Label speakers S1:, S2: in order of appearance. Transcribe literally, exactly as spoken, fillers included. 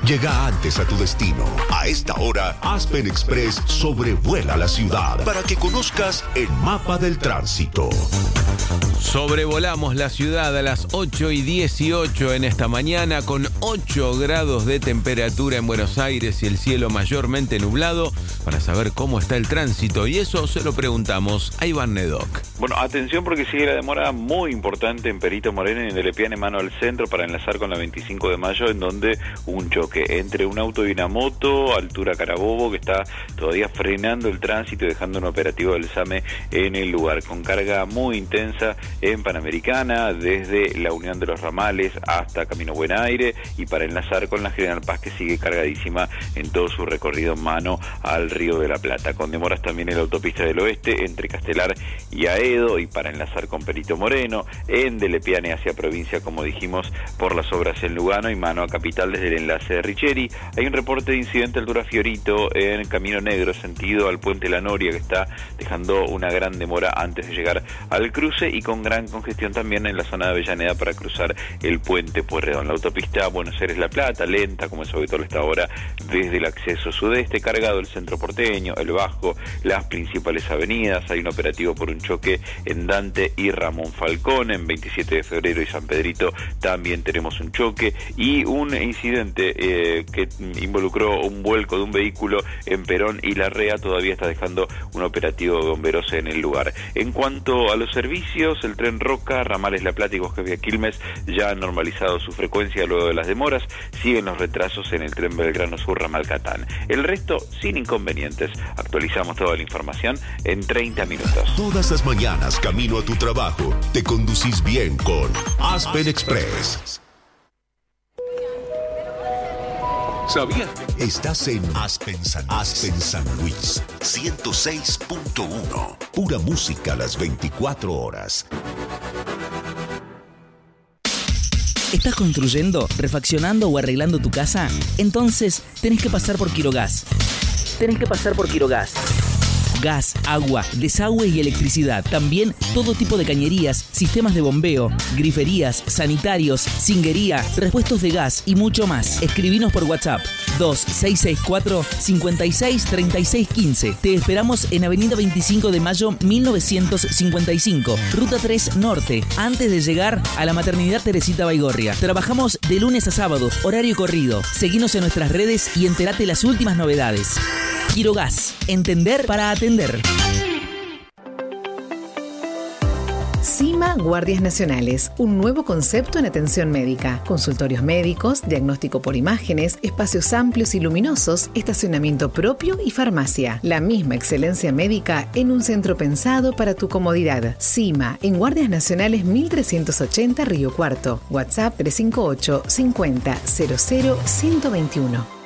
S1: Llega antes a tu destino. A esta hora, Aspen Express sobrevuela la ciudad para que conozcas el mapa del tránsito.
S2: Sobrevolamos la ciudad a las ocho y dieciocho en esta mañana con ocho grados de temperatura en Buenos Aires y el cielo mayormente nublado para saber cómo está el tránsito. Y eso se lo preguntamos a Iván Nedoc.
S3: Bueno, atención porque sigue la demora muy importante en Perito Moreno y en Delepiane mano al centro para enlazar con la veinticinco de mayo, en donde un choque entre un auto y una moto, altura Carabobo, que está todavía frenando el tránsito y dejando un operativo del SAME en el lugar, con carga muy intensa en Panamericana, desde la Unión de los Ramales hasta Camino Buen Aire, y para enlazar con la General Paz, que sigue cargadísima en todo su recorrido mano al Río de la Plata, con demoras también en la autopista del Oeste entre Castelar y Aedo, y para enlazar con Perito Moreno, en Delepiane hacia provincia, como dijimos, por las obras en Lugano, y mano a Capital desde el enlace de Richeri. Hay un reporte de incidente altura Fiorito en Camino Negro, sentido al Puente La Noria, que está dejando una gran demora antes de llegar al cruce, y con gran congestión también en la zona de Avellaneda para cruzar el Puente Pueyrredón. La autopista Buenos Aires-La Plata, lenta, como es habitual esta hora, desde el acceso sudeste, cargado el centro porteño, el Bajo, las principales avenidas. Hay un operativo por un choque en Dante y Ramón Falcón, en veintisiete de febrero y San Pedrito también tenemos un choque, y un incidente eh, que involucró un vuelco de un vehículo en Perón y Larrea todavía está dejando un operativo de bomberos en el lugar. En cuanto a los servicios, el tren Roca, ramales La Plata y Bosques Vía Quilmes ya han normalizado su frecuencia luego de las demoras. Siguen los retrasos en el tren Belgrano Sur ramal Catán. El resto sin inconvenientes. Actualizamos toda la información en treinta minutos.
S1: Todas las mañanas, camino a tu trabajo, te conducís bien con Aspen Express. ¿Sabías? Estás en Aspen San, Aspen San Luis, ciento seis punto uno. Pura música a las veinticuatro horas.
S4: ¿Estás construyendo, refaccionando o arreglando tu casa? Entonces tenés que pasar por Quirogas. Tenés que pasar por Quirogas. Gas, agua, desagüe y electricidad. También todo tipo de cañerías, sistemas de bombeo, griferías, sanitarios, cinguería, repuestos de gas y mucho más. Escribinos por WhatsApp dos seis seis cuatro, cinco seis, tres seis uno cinco. Te esperamos en Avenida veinticinco de mayo mil novecientos cincuenta y cinco, Ruta tres Norte, antes de llegar a la Maternidad Teresita Baigorria. Trabajamos de lunes a sábado, horario corrido. Seguinos en nuestras redes y entérate las últimas novedades. Quirogas, entender para atender.
S5: CIMA Guardias Nacionales, un nuevo concepto en atención médica. Consultorios médicos, diagnóstico por imágenes, espacios amplios y luminosos, estacionamiento propio y farmacia. La misma excelencia médica en un centro pensado para tu comodidad. CIMA, en Guardias Nacionales mil trescientos ochenta Río Cuarto. WhatsApp tres cinco ocho, cincuenta, cero cero, ciento veintiuno.